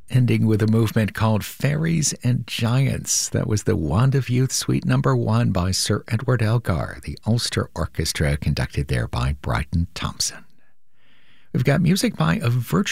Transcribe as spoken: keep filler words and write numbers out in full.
ending with a movement called Fairies and Giants. That was the Wand of Youth Suite Number One by Sir Edward Elgar, the Ulster Orchestra, conducted there by Bryden Thompson. We've got music by a virtual